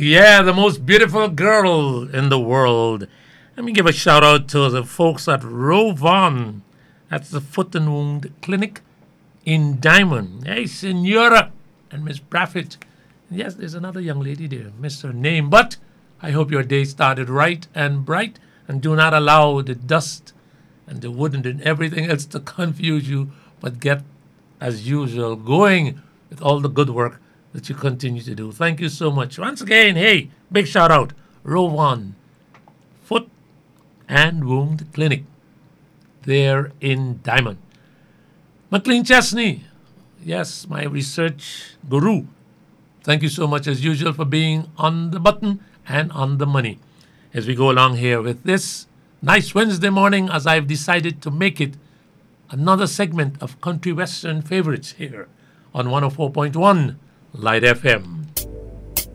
Yeah, the most beautiful girl in the world. Let me give a shout out to the folks at Rovan. That's the Foot and Wound Clinic in Diamond. Hey, Senora and Miss Braffett. Yes, there's another young lady there. Missed her name. But I hope your day started right and bright. And do not allow the dust and the wood and everything else to confuse you. But get, as usual, going with all the good work that you continue to do. Thank you so much. Once again, hey, big shout out. Row 1, Foot and Wound Clinic. There in Diamond. McLean Chesney, yes, my research guru. Thank you so much, as usual, for being on the button and on the money. As we go along here with this nice Wednesday morning, as I've decided to make it another segment of country western favorites here on 104.1 Light FM.